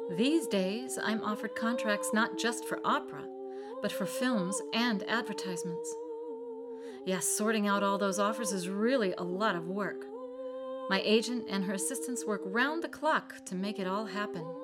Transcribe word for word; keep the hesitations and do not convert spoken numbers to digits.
These days, I'm offered contracts not just for opera, but for films and advertisements. Yes, sorting out all those offers is really a lot of work. My agent and her assistants work round the clock to make it all happen.